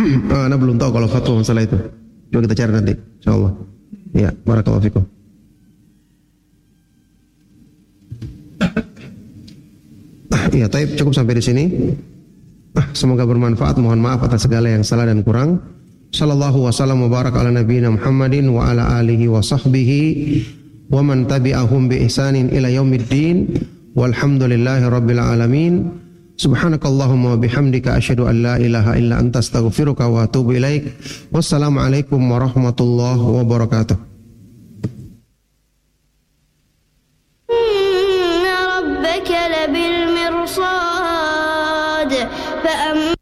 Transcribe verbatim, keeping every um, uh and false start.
Ana belum tahu kalau fatwa masalah itu. Coba kita cari nanti, insyaallah. Ya, barakallahu fikum. Ah, iya, taib cukup sampai di sini. Ah, semoga bermanfaat. Mohon maaf atas segala yang salah dan kurang. Sallallahu wasallam wa baraka ala nabiyyina Muhammadin wa ala alihi wa sahbihi wa man tabi'ahum bi ihsanin ila yaumiddin. Walhamdulillahi rabbil alamin. Subhanakallahumma wa bihamdika asyhadu an la ilaha illa anta astaghfiruka wa atubu ilaik. Wassalamualaikum warahmatullahi wabarakatuh. Inna rabbaka labil mirsad fa